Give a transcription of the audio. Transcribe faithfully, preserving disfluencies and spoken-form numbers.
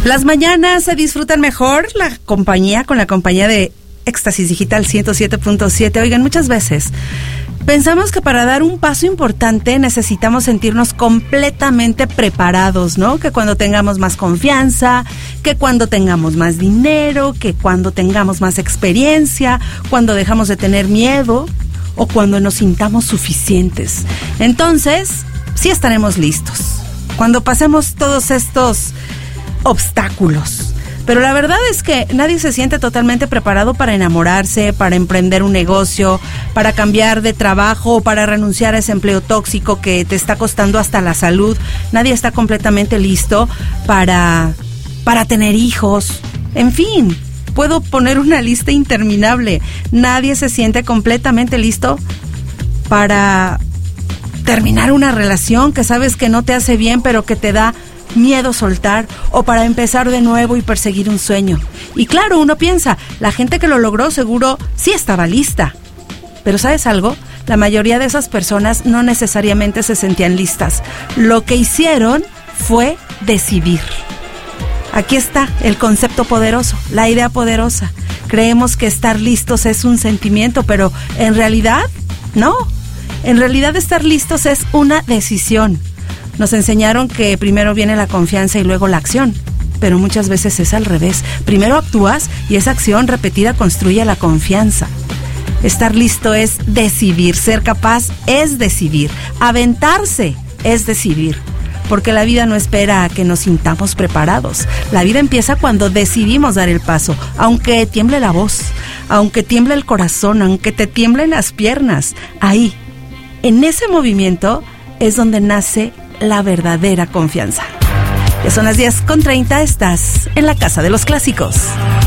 Las mañanas se disfrutan mejor la compañía con la compañía de Éxtasis Digital ciento siete punto siete. Oigan, muchas veces pensamos que para dar un paso importante necesitamos sentirnos completamente preparados, ¿no? Que cuando tengamos más confianza, que cuando tengamos más dinero, que cuando tengamos más experiencia, cuando dejamos de tener miedo o cuando nos sintamos suficientes. Entonces, sí estaremos listos cuando pasemos todos estos obstáculos. Pero la verdad es que nadie se siente totalmente preparado para enamorarse, para emprender un negocio, para cambiar de trabajo, para renunciar a ese empleo tóxico que te está costando hasta la salud. Nadie está completamente listo para, para tener hijos. En fin, puedo poner una lista interminable. Nadie se siente completamente listo para terminar una relación que sabes que no te hace bien, pero que te da miedo soltar, o para empezar de nuevo y perseguir un sueño. Y claro, uno piensa, la gente que lo logró seguro sí estaba lista. Pero ¿sabes algo? La mayoría de esas personas no necesariamente se sentían listas. Lo que hicieron fue decidir. Aquí está el concepto poderoso, la idea poderosa. Creemos que estar listos es un sentimiento, pero en realidad, no. En realidad estar listos es una decisión. Nos enseñaron que primero viene la confianza y luego la acción, pero muchas veces es al revés. Primero actúas y esa acción repetida construye la confianza. Estar listo es decidir, ser capaz es decidir, aventarse es decidir, porque la vida no espera a que nos sintamos preparados. La vida empieza cuando decidimos dar el paso, aunque tiemble la voz, aunque tiemble el corazón, aunque te tiemblen las piernas. Ahí, en ese movimiento, es donde nace la verdadera confianza. Ya son las diez con treinta, estás en la Casa de los Clásicos.